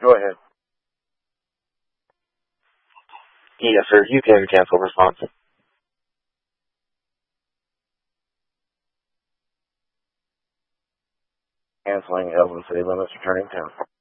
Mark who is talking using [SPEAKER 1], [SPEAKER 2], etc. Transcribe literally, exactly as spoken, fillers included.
[SPEAKER 1] Go ahead. Yes, sir. You can cancel response. Canceling Elvin City Limits returning ten.